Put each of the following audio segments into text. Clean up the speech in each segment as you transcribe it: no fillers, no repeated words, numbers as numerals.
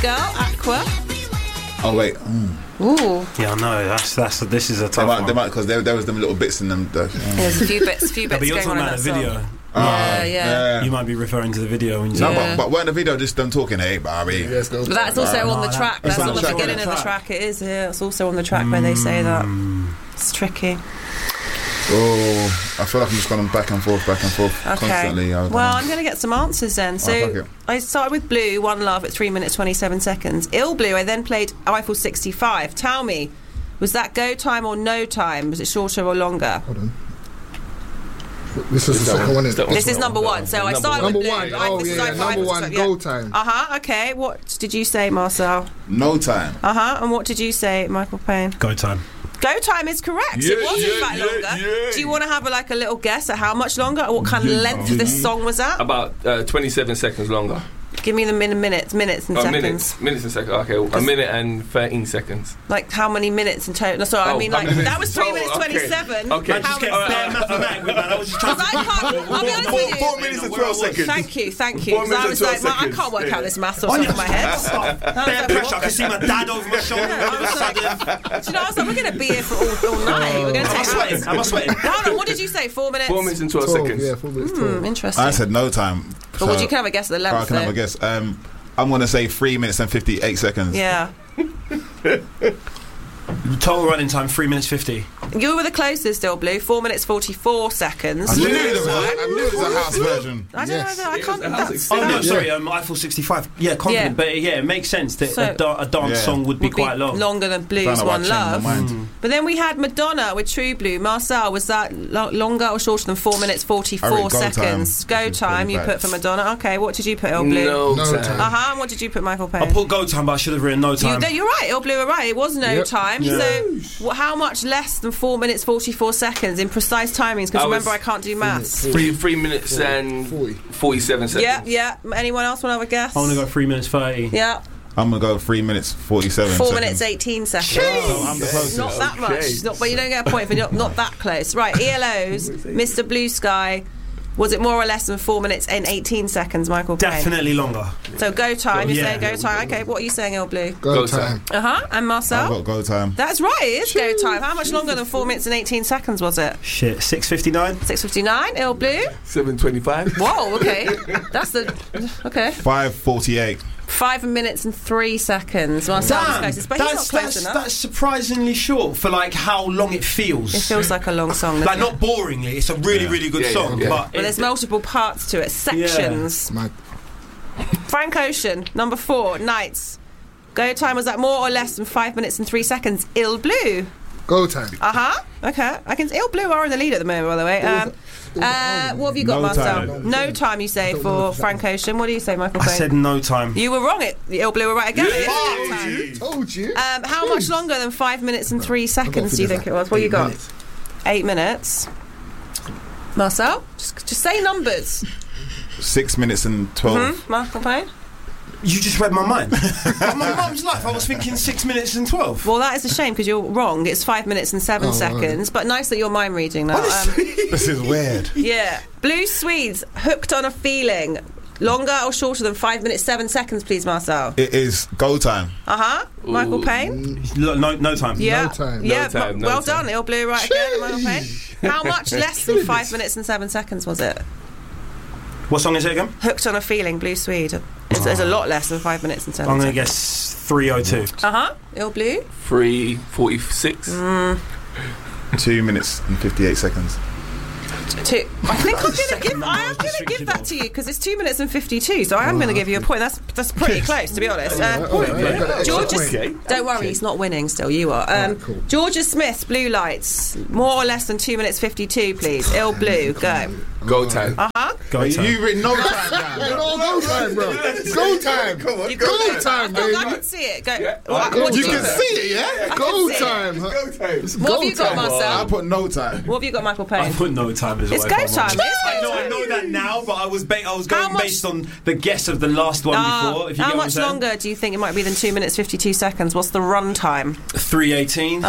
Girl, Aqua. Oh wait. Ooh. Yeah, I know. This is a tough one. They might because there was them little bits in them. There's a few bits But you're going on talking in about that the song. video. Yeah. You might be referring to the video. When you No, Yeah. but weren't the video just them talking? Hey, Barbie. Yes, go. But that's also on the track. That's on the track. beginning of the track. It is. Yeah, it's also on the track where they say that. It's tricky. Oh, I feel like I'm just going back and forth constantly. Well, I'm going to get some answers then. So I started with Blue, One Love at 3 minutes 27 seconds. Ill Blue, I then played Eiffel 65. Tell me, was that go time or no time? Was it shorter or longer? Hold on. This is the second one. This is number one. So I started with Number Blue. one. Eiffel Oh, yeah. 65, Number one, go time. Okay. What did you say, Marcel? No time. And what did you say, Michael Payne? Go time. Go time is correct. It was in fact longer. Do you want to have a little guess at how much longer or what kind of length this song was at? About 27 seconds longer. Give me the minutes and seconds. Minutes and seconds. Okay, a minute and 13 seconds. Like how many minutes in total? No, sorry, I mean like that was 3 minutes 27. Okay. I just get bare mathematics, man. I was just trying to. I'll be honest with you. 4 minutes and 12 seconds. Thank you. 4 Because minutes I and was 12 like, I seconds. can't work out this maths off the top of my head. Bare pressure. I can see my dad over my shoulder. I was like, we're going to be here for all night. We're going to take hours. Am I sweating? Hold on, what did you say? 4 minutes? 4 minutes and 12 seconds. Yeah, 4 minutes. 12. Interesting. I said no time. But would you can have a guess at the length? I can have a guess. I'm going to say 3 minutes and 58 seconds. Yeah. Total running time 3 minutes 50. You were the closest, still Blue. 4 minutes 44 seconds. I knew it was a house version. I don't know. I can't. Oh no, sorry. Eiffel 65. Yeah, confident, Yeah. but it makes sense that a dance song would be quite long. Longer than Blue's One Love. But then we had Madonna with True Blue. Marcel, was that longer or shorter than 4 minutes 44 seconds? Go time. You put for Madonna. Okay, what did you put, Il Blue? No time. And what did you put, Michael Payne? I put go time, but I should have written no time. You're right, Il Blue were right. It was no time. So, how much less than 4 minutes 44 seconds in precise timings? Because remember, I can't do maths. 3 minutes and 47 seconds. Yeah. Anyone else want to have a guess? I want to go 3 minutes 30. Yeah. I'm going to go 3 minutes 47 4 seconds. minutes 18 seconds. So I'm the closest. Not that much. But you don't get a point for not that close. Right, ELO's Mr. Blue Sky. Was it more or less than 4 minutes and 18 seconds, Michael Payne? Definitely longer. So go time. You're saying go time. Okay, what are you saying, Il Blue? Go time. And Marcel? I've got go time. That's right, it is go time. How much longer than 4 minutes and 18 seconds was it? Shit, 6:59. 6:59, Il Blue? 7:25. Whoa, okay. That's the... Okay. 5:48. 5 minutes and 3 seconds. Marcel was closest, but he's not close enough. That's surprisingly short for like how long it feels. It feels like a long song. Like not boringly, it's a really good song. Yeah. But there's multiple parts to it, sections. Yeah. Frank Ocean, number 4, Nights. Go time, was that more or less than 5 minutes and 3 seconds? Il Blue. Go time. Okay. I can. Il Blue are in the lead at the moment, by the way. What have you got, No Marcel? time. No time, you say, for Frank Ocean. What do you say, Michael I Payne? said no time. You were wrong. Il Blue were right again. Told you. How much longer than 5 minutes and 3 seconds do you think it was? What you got? 8 minutes. Marcel, just say numbers. 6 minutes and 12. Michael Payne. You just read my mind. My mum's life, I was thinking 6 minutes and 12. Well, that is a shame because you're wrong. It's 5 minutes and 7 seconds. But nice that you're mind reading now. This is weird. Yeah. Blue Swedes, Hooked on a Feeling. Longer or shorter than 5 minutes 7 seconds, please, Marcel? It is go time. Michael Payne. No time. Yeah. No time. Yeah. No time, no well time. done. Il Blue right again. Michael Payne. How much less than 5 minutes and 7 seconds was it? What song is it again? Hooked on a Feeling, Blue Swede. It's a lot less than 5 minutes and 7 I'm seconds. going to guess 3:02. Il Blue. 3:46. 2 minutes and 58 seconds. I think I am going to give that to you because it's 2 minutes and 52. So I am going to give you a point. That's pretty close, to be honest. Don't worry, he's not winning. Still, you are. Georgia Smith, Blue Lights. More or less than 2 minutes 52, please. Il Blue, go. Go time. Go time. You written no time down. Go time, bro. Go time. Come on. Go time, baby. I can see it. Go. You can see it, yeah? Go time. Go time. What have you got, I Marcel? put no time. What have you got, Michael I Payne? put no time as well. It's go time. I know that now, but I was going based on the guess of the last one before. If you How get what I'm much saying. longer do you think it might be than 2 minutes 52 seconds? What's the run time? 3:18.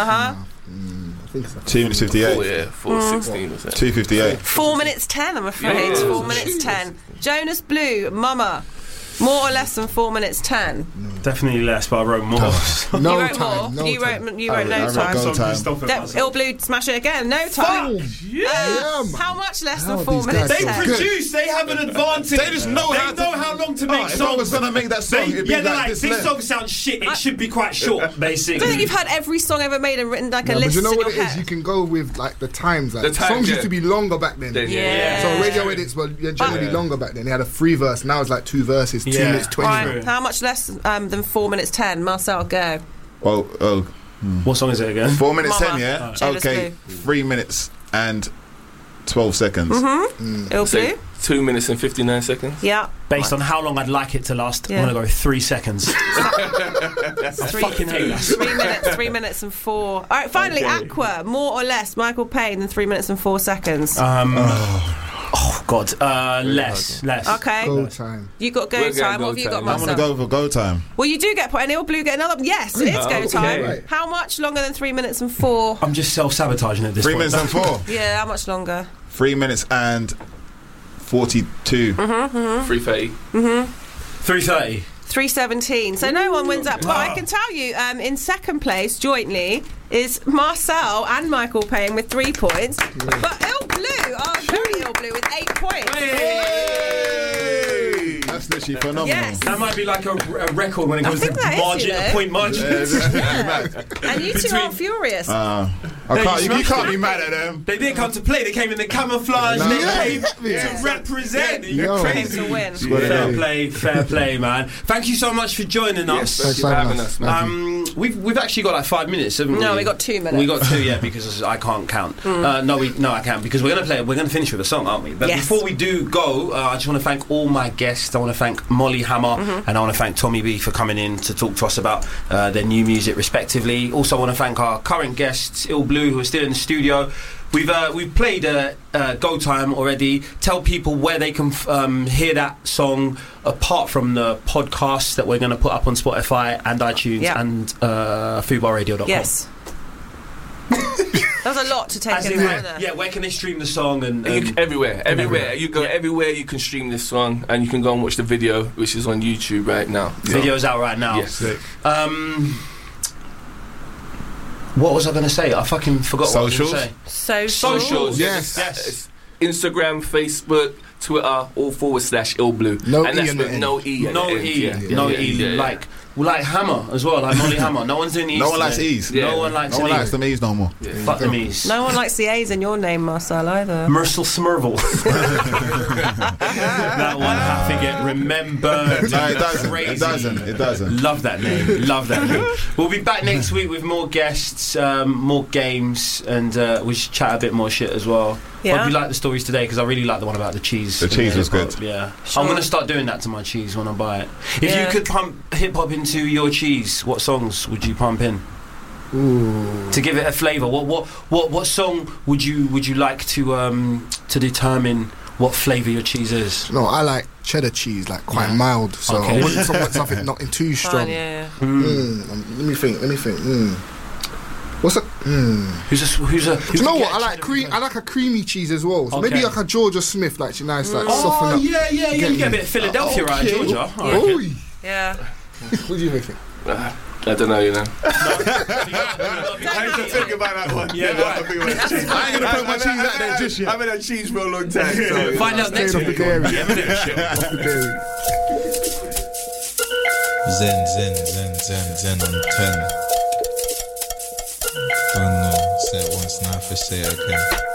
2 minutes 58. 4:16 or so. 2:58. 4 minutes 10, I'm afraid. Yeah. 4 minutes 10. Jonas Blue, Mama. More or less than 4 minutes 10? Definitely less, but I wrote more. No you wrote time. more? No you time. wrote no time. Go time. Ill Blue, smash it again. No time. Yeah, man. How much less than How 4 these minutes? guys They so produce. They have an advantage. They just know how long to make If I was songs. gonna make that song, it'd be they're like like, this this length. song sounds shit. It should be quite short, basically. I don't think you've heard every song ever made and written like a But list you know in what your it is? head. You can go with like the times. Like The times, songs yeah. used to be longer back then. Yeah. So radio edits were generally longer back then. They had a 3 verse. Now it's like 2 verses. 2 minutes 20. Right, how much less than 4 minutes 10? Marcel, go. Oh, What song is it again? 4 minutes Mama. 10, yeah? Shadow's Okay, 3 minutes and 12 seconds. Ill Say Blue? 2 minutes and 59 seconds. Yeah. Based on how long I'd like it to last, Yeah. I'm gonna go 3 seconds. I fucking hate that. 3 minutes and 4. All right, finally, Aqua. More or less, Michael Payne than 3 minutes and 4 seconds. Oh God, less. Okay. Go time. You got go We're going time. go What have you got, time. I'm Marcel? gonna go for go time. Well, you do get point. And Ill Blue get another. Yes, it is go okay. time. Right. How much longer than 3 minutes and 4? I'm just self-sabotaging at this 3 point. minutes and 4. Yeah, how much longer? 3 minutes and 42. 3:30. 3:30. 3:17. So no one wins that. But I can tell you, in second place jointly is Marcel and Michael Payne with 3 points. But Ill Blue are very Ill Blue with 8 points. That's literally phenomenal. Yes. That might be like a record when it comes to think that is, margin, you know. a point margin. And you two are furious. I can't, you can't be mad at them. They didn't come to play. They came in the camouflage. No. They Yeah. came to represent. Yo. Came to win. Fair play, man. Thank you so much for joining us. Thank you for having us, man. We've actually got like 5 minutes, haven't we? No, we got 2 minutes. We got 2, yeah, because I can't count. No, I can't, because we're gonna finish with a song, aren't we? But Yes. before we do go, I just want to thank all my guests. I want to thank Molly Hammer and I want to thank Tommy B for coming in to talk to us about their new music, respectively. Also, I want to thank our current guests, Ill Blue, who are still in the studio. We've played Go Time already. Tell people where they can hear that song apart from the podcasts that we're going to put up on Spotify and iTunes and FoodBarRadio.com. Yes. That was a lot to take in there, wasn't it? Yeah, where can they stream the song? And Everywhere. You go everywhere you can stream this song, and you can go and watch the video, which is on YouTube right now. Video's out right now. Yes. What was I going to say? I fucking forgot what I was going to say. Socials. Yes. Yes. Instagram, Facebook, Twitter, all /Ill Blue. No and E that's in the with end. no E. at No the end. E. Yeah. No Yeah, E. yeah. Like Hammer as well, like Molly Hammer. No one's doing E's. No one likes today. E's. Yeah. No one likes No one an E. likes them E's no more. Fuck them E's. No one likes the A's in your name, Marcel, either. Mercil Smurvel. That one have to get remembered. No, it doesn't. Crazy. It doesn't. It doesn't. Love that name. Love that name. We'll be back next week with more guests, more games, and we should chat a bit more shit as well. Yeah. Hope you like the stories today, because I really like the one about the cheese. The cheese was good. Yeah. Sure. I'm going to start doing that to my cheese when I buy it. If Yeah. you could pump hip-hop into your cheese, what songs would you pump in? Ooh. To give it a flavour, what song would you like to determine what flavour your cheese is? No, I like cheddar cheese, like quite mild. So Okay. I want something not too strong. Fine, yeah. Let me think. What's a? Who's Do you know what? I like I like a creamy cheese as well. So Okay. maybe like a Georgia Smith, like she nice, like soften up. yeah. You Get get a me. bit of Philadelphia out of Okay. Georgia. Oh, Yeah. what do you think? I don't know, you know. I need to think about that one. Yeah, right. I ain't gonna put my cheese out there just yet. I've had cheese for a long time. So Find out next Staying off week. the dairy. Yeah, Off the dairy. Zen on 10. Don't know, say it once now, for say it again.